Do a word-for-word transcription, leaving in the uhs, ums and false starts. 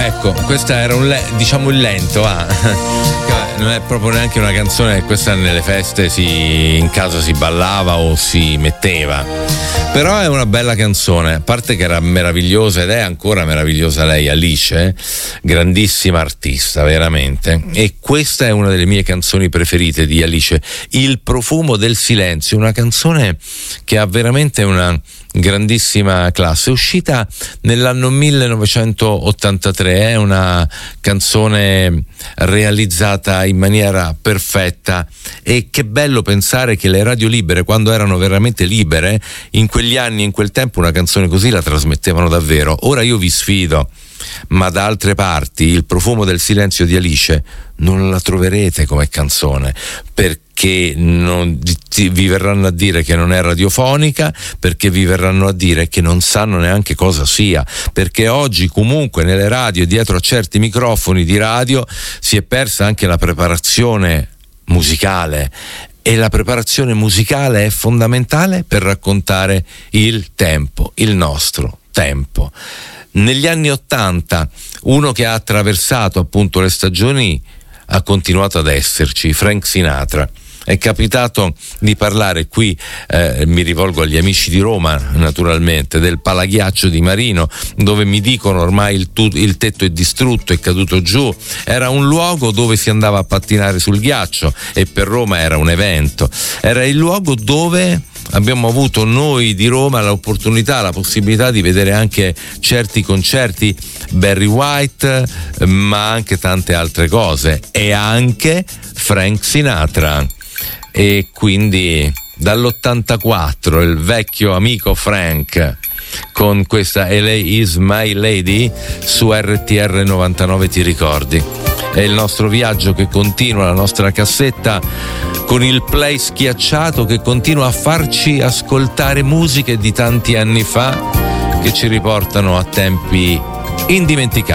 ecco, questa era un le- diciamo il lento, ah. Non è proprio neanche una canzone, questa nelle feste si, in casa si ballava o si metteva, però è una bella canzone, a parte che era meravigliosa ed è ancora meravigliosa lei, Alice, eh? Grandissima artista veramente, e questa è una delle mie canzoni preferite di Alice, Il profumo del silenzio, una canzone che ha veramente una grandissima classe, uscita nell'anno millenovecentottantatré, è una canzone realizzata in maniera perfetta, e che bello pensare che le radio libere, quando erano veramente libere, in quegli anni, in quel tempo, una canzone così la trasmettevano davvero. Ora io vi sfido, ma da altre parti Il profumo del silenzio di Alice non la troverete come canzone, perché non, vi verranno a dire che non è radiofonica, perché vi verranno a dire che non sanno neanche cosa sia, perché oggi comunque nelle radio, dietro a certi microfoni di radio, si è persa anche la preparazione musicale, e la preparazione musicale è fondamentale per raccontare il tempo, il nostro tempo. Negli anni Ottanta, uno che ha attraversato appunto le stagioni ha continuato ad esserci, Frank Sinatra. È capitato di parlare qui, eh, mi rivolgo agli amici di Roma naturalmente, del Palaghiaccio di Marino, dove mi dicono ormai il, tu- il tetto è distrutto, è caduto giù. Era un luogo dove si andava a pattinare sul ghiaccio, e per Roma era un evento. Era il luogo dove abbiamo avuto noi di Roma l'opportunità, la possibilità di vedere anche certi concerti, Barry White, ma anche tante altre cose, e anche Frank Sinatra. E quindi dall'ottantaquattro il vecchio amico Frank con questa L A is my lady su R T R novantanove, ti ricordi? È il nostro viaggio che continua, la nostra cassetta con il play schiacciato che continua a farci ascoltare musiche di tanti anni fa che ci riportano a tempi indimenticabili.